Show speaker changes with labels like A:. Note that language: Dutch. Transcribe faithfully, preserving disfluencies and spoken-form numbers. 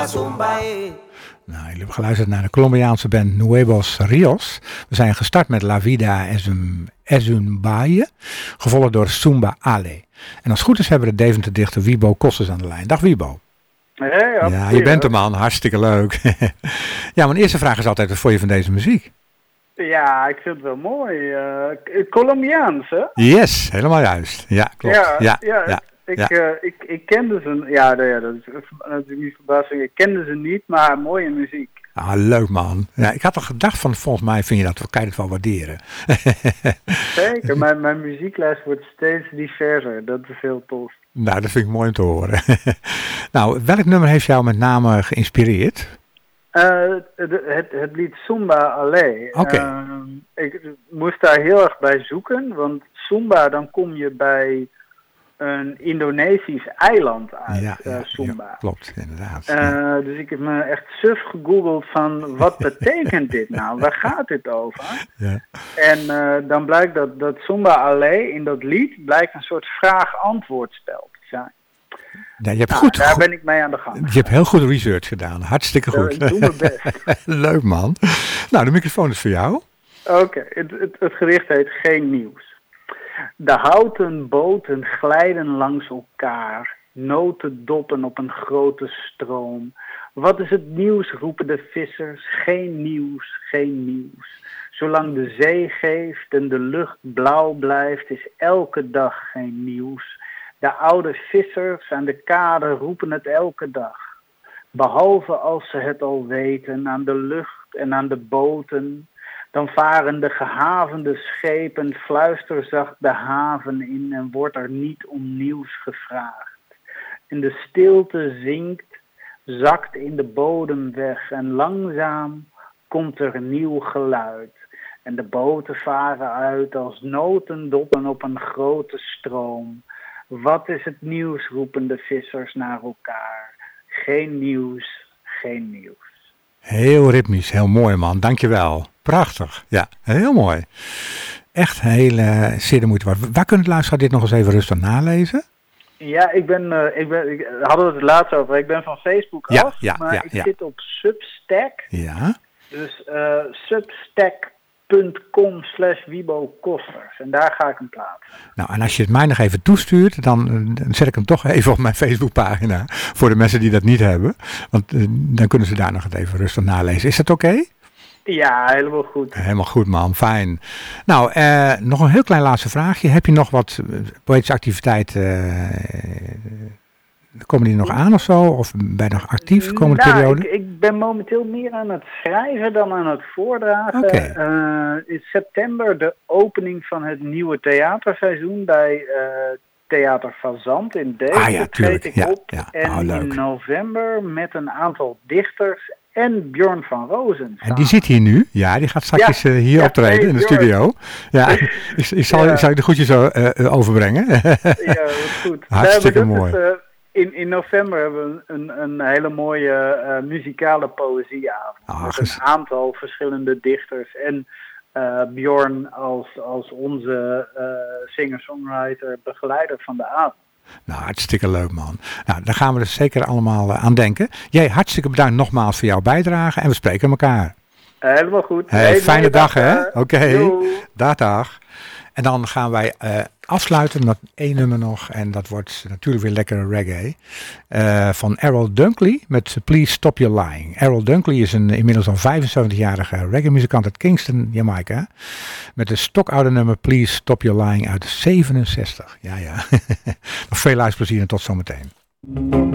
A: Zumba.
B: Nou, jullie hebben geluisterd naar de Colombiaanse band Nuevos Rios. We zijn gestart met La Vida es un, es un baile, gevolgd door Zumba Ale. En als het goed is hebben we de Deventer dichter Wibo Kostes aan de lijn. Dag Wibo.
C: Hey,
B: ja, je bent er man, hartstikke leuk. Ja, mijn eerste vraag is altijd, wat vond je van deze muziek?
C: Ja, ik vind het wel mooi. Uh, Colombiaans, hè?
B: Yes, helemaal juist. Ja, klopt.
C: Ja,
B: ja,
C: ja,
B: ja,
C: ik,
B: ja.
C: Uh, ik, ik kende ze, ja, ja, dat is natuurlijk niet verbazing. Ik kende ze niet, maar mooie muziek.
B: Ah, leuk man. Ja, ik had al gedacht van, volgens mij vind je dat, kan je het wel waarderen.
C: Zeker, mijn, mijn muzieklijst wordt steeds diverser. Dat is heel tof.
B: Nou, dat vind ik mooi om te horen. Nou, welk nummer heeft jou met name geïnspireerd?
C: Uh, het, het, het lied Zumba Ale.
B: Oké. Okay.
C: Uh, ik moest daar heel erg bij zoeken, want Zumba, dan kom je bij een Indonesisch eiland uit,
B: ja, ja,
C: uh, Sumba.
B: Ja, klopt, inderdaad.
C: Uh,
B: ja.
C: Dus ik heb me echt suf gegoogeld van, wat betekent dit nou? Waar gaat dit over?
B: Ja.
C: En uh, dan blijkt dat, dat Zumba Ale in dat lied blijkt een soort vraag-antwoordspel te zijn.
B: Ja, je hebt
C: nou,
B: goed,
C: daar
B: goed,
C: ben ik mee aan de gang.
B: Je hebt heel goed research gedaan, hartstikke goed.
C: Uh, ik doe mijn best.
B: Leuk man. Nou, de microfoon is voor jou.
C: Oké, okay. het, het, het gedicht heet Geen Nieuws. De houten boten glijden langs elkaar, notendoppen op een grote stroom. Wat is het nieuws, roepen de vissers, geen nieuws, geen nieuws. Zolang de zee geeft en de lucht blauw blijft, is elke dag geen nieuws. De oude vissers aan de kade roepen het elke dag. Behalve als ze het al weten, aan de lucht en aan de boten. Dan varen de gehavende schepen fluisterzacht de haven in en wordt er niet om nieuws gevraagd. En de stilte zinkt, zakt in de bodem weg en langzaam komt er nieuw geluid. En de boten varen uit als notendoppen op een grote stroom. Wat is het nieuws, roepen de vissers naar elkaar. Geen nieuws, geen nieuws.
B: Heel ritmisch, heel mooi man, dankjewel. Prachtig, ja, heel mooi. Echt heel uh, zeer de moeite waard. Waar kunnen de luisteraar dit nog eens even rustig nalezen?
C: Ja, ik ben, uh, ik ben, ik, hadden we het laatst over, ik ben van Facebook
B: ja,
C: af,
B: ja,
C: maar
B: ja,
C: ik
B: ja.
C: zit op Substack.
B: Ja.
C: Dus uh, substack.com slash Wibo Kosters. En daar ga ik hem plaatsen.
B: Nou, en als je het mij nog even toestuurt, dan, dan zet ik hem toch even op mijn Facebookpagina. Voor de mensen die dat niet hebben. Want uh, dan kunnen ze daar nog even rustig nalezen. Is dat oké? Okay?
C: Ja, helemaal goed.
B: Helemaal goed man, fijn. Nou, uh, nog een heel klein laatste vraagje. Heb je nog wat uh, poëtische activiteiten? Uh, komen die nog aan of zo? Of ben je nog actief de komende
C: nou,
B: periode?
C: Ik, ik ben momenteel meer aan het schrijven dan aan het voordragen.
B: Okay.
C: Uh, in september de opening van het nieuwe theaterseizoen bij uh, Theater Fazant in Deventer.
B: Ah ja, tuurlijk.
C: Ik
B: ja,
C: op.
B: ja.
C: En
B: oh, leuk.
C: in november met een aantal dichters en Bjorn van Rozen.
B: En die zit hier nu. Ja, die gaat straks ja. uh, hier ja, optreden hey, in de Bjorn. Studio. Ja, ik, ik, zal, ja. ik zal je de groetjes zo uh, uh, overbrengen.
C: Ja, dat is goed.
B: Hartstikke mooi.
C: Dus, uh, in, in november hebben we een, een hele mooie uh, muzikale poëzieavond.
B: Oh,
C: met een aantal verschillende dichters. En uh, Bjorn als, als onze uh, singer-songwriter, begeleider van de avond.
B: Nou, hartstikke leuk man. Nou, daar gaan we dus zeker allemaal uh, aan denken. Jij, hartstikke bedankt nogmaals voor jouw bijdrage en we spreken elkaar.
C: Uh, helemaal goed.
B: Hey, hey, fijne dag, dag hè. Oké,
C: okay.
B: dag dag. En dan gaan wij uh, afsluiten met één nummer nog. En dat wordt natuurlijk weer lekkere reggae. Uh, van Errol Dunkley met Please Stop Your Lying. Errol Dunkley is een inmiddels al vijfenzeventigjarige reggae-muzikant uit Kingston, Jamaica. Met de stokoude nummer Please Stop Your Lying uit zevenenzestig. Ja, ja. Nog veel luisterplezier en tot zometeen.